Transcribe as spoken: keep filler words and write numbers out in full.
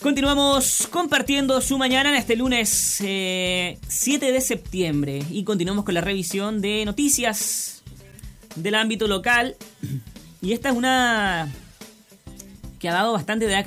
Continuamos compartiendo su mañana en este lunes eh, siete de septiembre y continuamos con la revisión de noticias del ámbito local. Y esta es una que ha dado bastante de